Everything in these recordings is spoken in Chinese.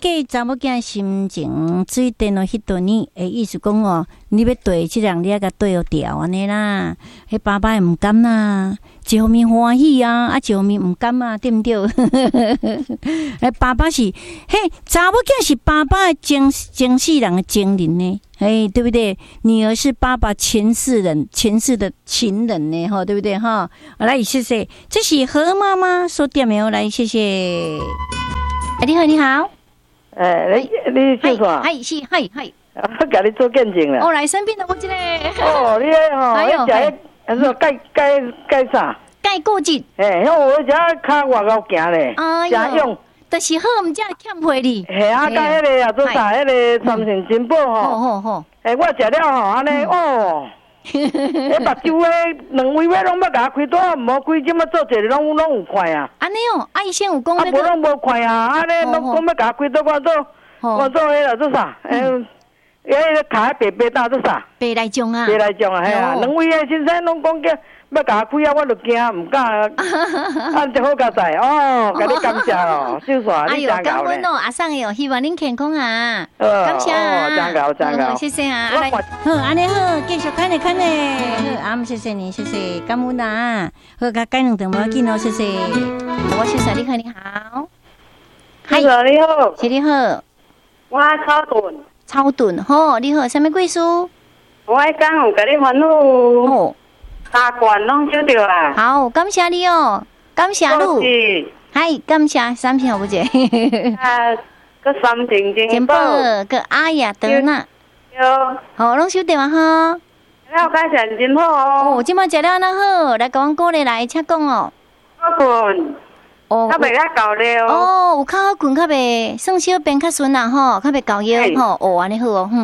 计查某囝心情水电哦迄段呢，意思讲哦，你要对即人，你要甲对调安尼啦。迄爸爸也毋甘啦，一方面欢喜啊，一方面毋甘啊，对毋对？爸爸是，查某囝是爸爸的前世人的情人呢，对不对？女儿是爸爸前世的情人呢，对不对？来，谢谢，这是何妈妈所点的，来，谢谢。你好，你好。 你叫啥？ 是， 我甲你做见证啦。 来身边的我这个。 你迄食盖啥？ 盖固质。 我食较外口行咧，真用。 就是好，毋只欠费哩。 甲迄个啊做啥？迄个三成金宝吼。好。我食了吼，安尼迄目睭诶两位尾拢要甲我开刀，无开即么做者拢有快啊。 安尼哦，医生有讲。 无拢无快啊，安尼拢讲要甲我开刀，我做迄个做啥？迄个卡白白大做啥？ 白内障啊， 两位诶先生拢讲叫要甲我开啊，我就惊，毋敢。就好佳哉甲你感谢哦，秀耍你真搞咧。 感恩哦，阿桑哟，希望恁健康啊。感谢啊， 真搞， 谢谢啊。好，安尼好，继续看咧。好，谢谢你，谢谢，感恩啊。好，甲改两顿无要紧哦，谢谢。我谢谢你好，你好。 嗨，你好， 是你好。 我超顿，好，你好，什么贵书？ 我讲有甲你烦恼。好。3罐拢收到啊！ 好，感谢你哦，感谢你。嗨，感谢三片好不姐？ 个3成金宝， 个阿雅德娜。 有。 好，拢收到啊哈。 了解成真好哦。 即摆食了那好，来甲阮鼓励来请讲哦。 好困。较袂较够了。 有较好困，较袂算小便较顺啦吼，较袂搞腰吼。安尼好哦，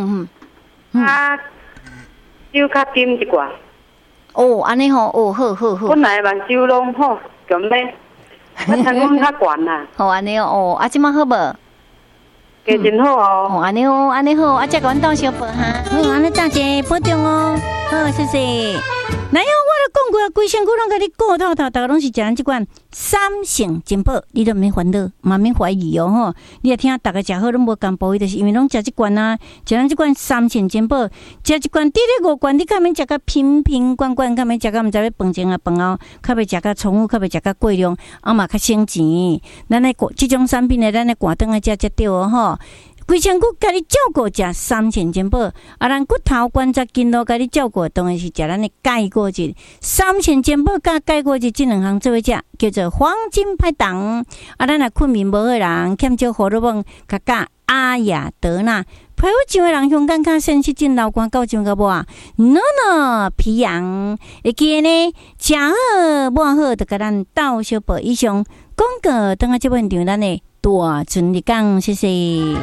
手较紧一寡。 安尼吼，好。 本来目睭拢好，咁咧，我听讲较悬啦。 好安尼哦，即摆好无？ 加真好哦。 安尼好，才甲阮斗小报哈。好，安尼大姐保重哦。好，谢谢。来哦，我都讲过啊，规身躯拢甲你顾透，大家拢是食咱即款三成金宝，你都免烦恼，嘛免怀疑哦吼。你也听大家食好拢无共步，就是因为拢食即罐啊，食咱即罐三成金宝，食一罐滴咧5罐，你较免食甲瓶罐，较免食甲毋知要饭前啊饭后，较袂食甲重复，较袂食甲过量，嘛较省钱。咱咧即种产品咧，咱咧挂灯啊食对哦吼。规身躯甲你照顾食3成金宝，咱骨头关节筋络甲你照顾，当然是食咱的钙果质。3成金宝甲钙果质这两项做伙食，叫做黄金拍档。咱若困眠无好人，欠少荷尔蒙，甲阿雅德纳。皮肤上的人香港较sensitive失真流汗到上个无皮痒，会记呢，食好抹好，就甲咱斗小报以上广告。等下这本场咱的大顺利讲，谢谢。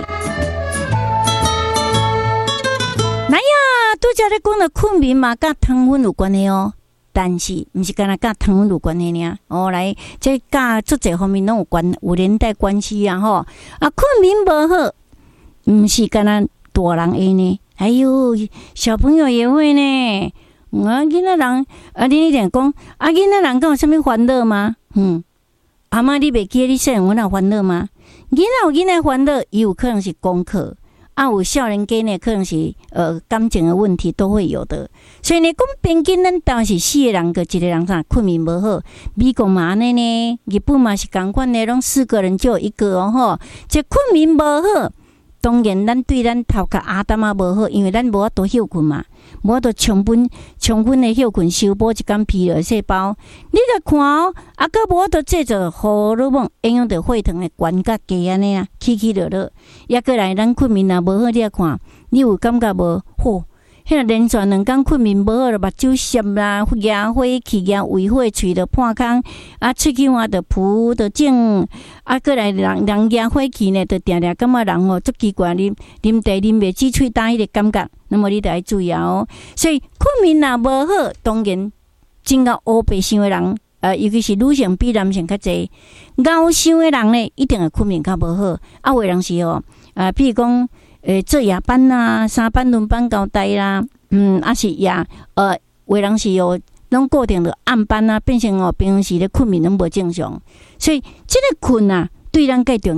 来呀，拄则咧讲到困眠嘛，甲糖分有关系哦。但是毋是干那甲糖分有关系尔。来，这甲足侪方面拢有连带关系啊吼。困眠无好，毋是干那大人会呢，还有小朋友也会呢。囡仔人你一定讲囡仔人敢有啥物烦恼吗？阿嬷，你袂记你细汉阮有烦恼吗？囡仔有囡仔烦恼，伊有可能是功课，有少年家呢，可能是感情的问题都会有的。所以呢，讲平均咱当是4个人个一个人啥困眠无好，美国嘛安尼呢，日本嘛是同款呢，拢4个人就有1个哦吼。这困眠无好，当然咱对咱头壳阿淡啊无好，因为咱无法度休困嘛。无法度充分的休困，修补一间疲劳细胞。你来看哦，佮无法度制造荷尔蒙，影响到血糖的悬甲低安尼啊，起起落落。也过来，咱困眠若无好，你来看，你有感觉无？迄个连续2天困眠无好，就目睭涩啦，牙花气牙胃火，喙就破空，喙齿换就浮就肿，过来人牙花气呢，就定定感觉人足奇怪，啉茶啉袂止喙干迄个感觉，那么你就要注意哦。所以困眠若无好，当然真个黑白想的人，尤其是女性比男性较济，熬想的人呢，一定会困眠较无好。有的人是比如讲。做夜班啦，3班轮班交代啦，是夜有人是拢固定的暗班啊，变成平时咧困眠拢无正常，所以这个困啊，对咱介重要。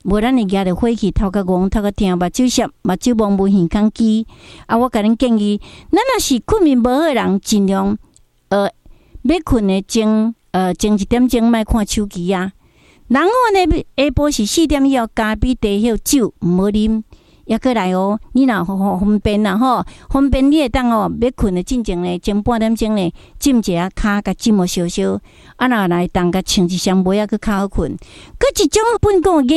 无咱会举着火气，头壳戆，头壳疼，目睭涩，目睭蒙无耳孔肌。我甲恁建议，咱若是困眠无好的人，尽量要困的前1点钟莫看手机啊。然后呢，下晡是4点以后，咖啡、茶、酒毋好啉。也过来哦，你若方便啦吼，方便你会当要困的进前呢，前半点钟呢，浸一下骹，甲浸无烧烧，若来当甲穿一双袜仔去较好困。佫一种本讲